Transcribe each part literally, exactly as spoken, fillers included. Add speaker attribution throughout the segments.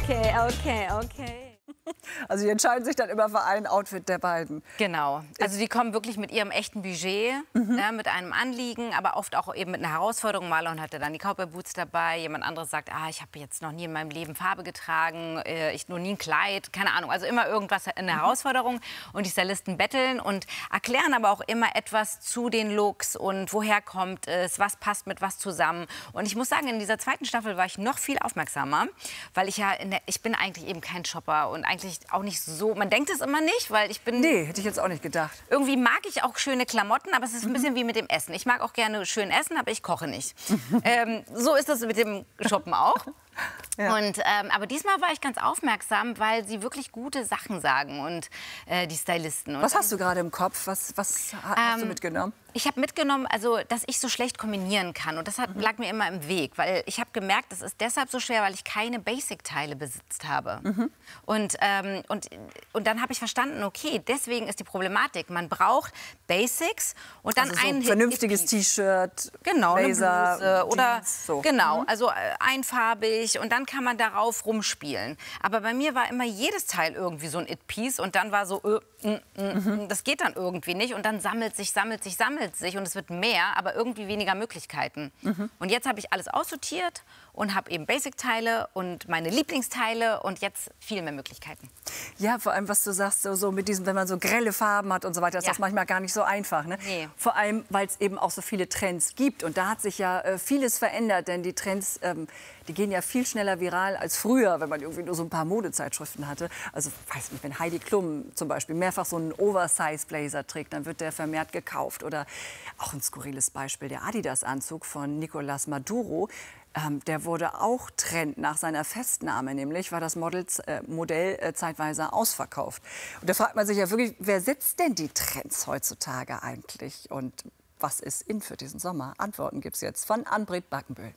Speaker 1: Okay, okay, okay.
Speaker 2: Also die entscheiden sich dann immer für ein Outfit der beiden.
Speaker 3: Genau. Also die kommen wirklich mit ihrem echten Budget, mhm. ne, mit einem Anliegen, aber oft auch eben mit einer Herausforderung. Marlon hatte dann die Cowboy Boots dabei. Jemand anderes sagt, ah, ich habe jetzt noch nie in meinem Leben Farbe getragen, äh, ich noch nie ein Kleid, keine Ahnung. Also immer irgendwas, eine Herausforderung. Und die Stylisten betteln und erklären aber auch immer etwas zu den Looks und woher kommt es, was passt mit was zusammen. Und ich muss sagen, in dieser zweiten Staffel war ich noch viel aufmerksamer, weil ich ja, in der, ich bin eigentlich eben kein Shopper und eigentlich auch nicht so, man denkt es immer nicht, weil ich bin...
Speaker 2: Nee, hätte ich jetzt auch nicht gedacht.
Speaker 3: Irgendwie mag ich auch schöne Klamotten, aber es ist ein bisschen wie mit dem Essen. Ich mag auch gerne schön essen, aber ich koche nicht. ähm, so ist das mit dem Shoppen auch. Ja. Und, ähm, aber diesmal war ich ganz aufmerksam, weil sie wirklich gute Sachen sagen und äh, die Stylisten. Und
Speaker 2: was hast du gerade im Kopf? Was, was hast ähm, du mitgenommen?
Speaker 3: Ich habe mitgenommen, also, dass ich so schlecht kombinieren kann. Und das hat, mhm. lag mir immer im Weg. Weil ich habe gemerkt, das ist deshalb so schwer, weil ich keine Basic-Teile besitzt habe. Mhm. Und, ähm, und, und dann habe ich verstanden, okay, deswegen ist die Problematik. Man braucht Basics und dann
Speaker 2: also so
Speaker 3: ein
Speaker 2: vernünftiges T-Shirt,
Speaker 3: genau,
Speaker 2: Blazer,
Speaker 3: eine Bluse oder
Speaker 2: Jeans, so.
Speaker 3: Genau,
Speaker 2: mhm.
Speaker 3: also äh, einfarbig und dann kann man darauf rumspielen. Aber bei mir war immer jedes Teil irgendwie so ein It-Piece und dann war so, äh, mm, mm, mhm. das geht dann irgendwie nicht und dann sammelt sich, sammelt sich, sammelt sich und es wird mehr, aber irgendwie weniger Möglichkeiten. Mhm. Und jetzt habe ich alles aussortiert und habe eben Basic-Teile und meine Lieblingsteile und jetzt viel mehr Möglichkeiten.
Speaker 2: Ja, vor allem, was du sagst, so, so mit diesem, wenn man so grelle Farben hat und so weiter, ist ja. das manchmal gar nicht so einfach. Ne?
Speaker 3: Nee.
Speaker 2: Vor allem, weil es eben auch so viele Trends gibt. Und da hat sich ja äh, vieles verändert, denn die Trends, ähm, die gehen ja viel schneller viral als früher, wenn man irgendwie nur so ein paar Modezeitschriften hatte. Also, weiß nicht, wenn Heidi Klum zum Beispiel mehrfach so einen Oversize-Blazer trägt, dann wird der vermehrt gekauft. Oder auch ein skurriles Beispiel, der Adidas-Anzug von Nicolas Maduro. Ähm, der wurde auch Trend nach seiner Festnahme, nämlich war das Model, äh, Modell äh, zeitweise ausverkauft. Und da fragt man sich ja wirklich, wer setzt denn die Trends heutzutage eigentlich? Und was ist in für diesen Sommer? Antworten gibt es jetzt von Ann-Britt Backenbühl.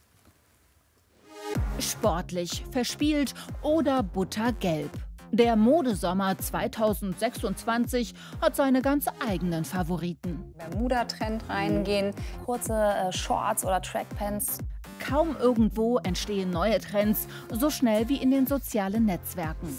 Speaker 4: Sportlich, verspielt oder buttergelb. Der Modesommer zweitausendsechsundzwanzig hat seine ganz eigenen Favoriten.
Speaker 5: Bermuda-Trend reingehen, kurze äh, Shorts oder Trackpants.
Speaker 4: Kaum irgendwo entstehen neue Trends, so schnell wie in den sozialen Netzwerken.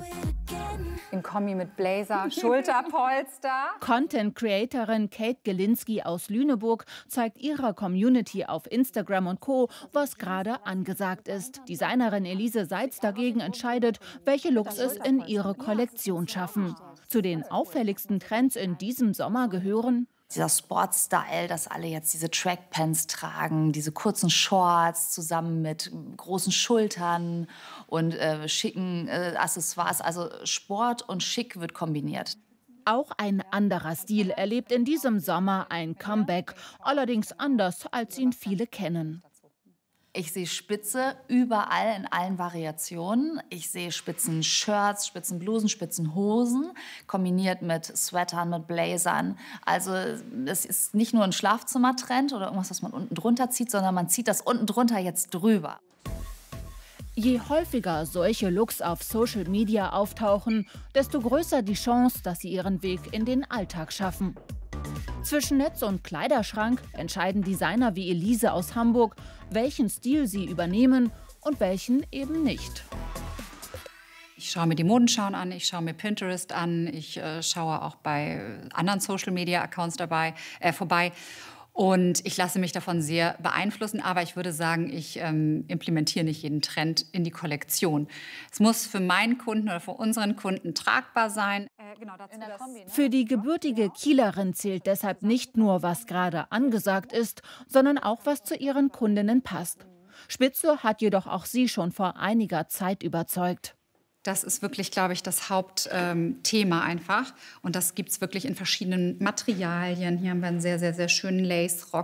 Speaker 5: In Kombi mit Blazer, Schulterpolster.
Speaker 4: Content-Creatorin Kate Gelinski aus Lüneburg zeigt ihrer Community auf Instagram und Co., was gerade angesagt ist. Designerin Elise Seitz dagegen entscheidet, welche Looks es in ihre Kollektion schaffen. Zu den auffälligsten Trends in diesem Sommer gehören
Speaker 6: dieser Sportstyle, dass alle jetzt diese Trackpants tragen, diese kurzen Shorts zusammen mit großen Schultern und äh, schicken äh, Accessoires. Also Sport und Schick wird kombiniert.
Speaker 4: Auch ein anderer Stil erlebt in diesem Sommer ein Comeback, allerdings anders, als ihn viele kennen.
Speaker 6: Ich sehe Spitze überall in allen Variationen. Ich sehe Spitzen-Shirts, Spitzenblusen, Spitzenhosen, kombiniert mit Sweatern, mit Blazern. Also es ist nicht nur ein Schlafzimmertrend oder irgendwas, was man unten drunter zieht, sondern man zieht das unten drunter jetzt drüber.
Speaker 4: Je häufiger solche Looks auf Social Media auftauchen, desto größer die Chance, dass sie ihren Weg in den Alltag schaffen. Zwischen Netz und Kleiderschrank entscheiden Designer wie Elise aus Hamburg, welchen Stil sie übernehmen und welchen eben nicht.
Speaker 7: Ich schaue mir die Modenschauen an, ich schaue mir Pinterest an, ich äh, schaue auch bei anderen Social-Media-Accounts dabei, äh, vorbei. Und ich lasse mich davon sehr beeinflussen, aber ich würde sagen, ich ähm, implementiere nicht jeden Trend in die Kollektion. Es muss für meinen Kunden oder für unseren Kunden tragbar sein.
Speaker 5: Äh, genau, dazu das
Speaker 4: für die gebürtige Kielerin zählt deshalb nicht nur, was gerade angesagt ist, sondern auch, was zu ihren Kundinnen passt. Spitze hat jedoch auch sie schon vor einiger Zeit überzeugt.
Speaker 7: Das ist wirklich, glaube ich, das Hauptthema ähm, einfach. Und das gibt es wirklich in verschiedenen Materialien. Hier haben wir einen sehr, sehr, sehr schönen Lace-Rock.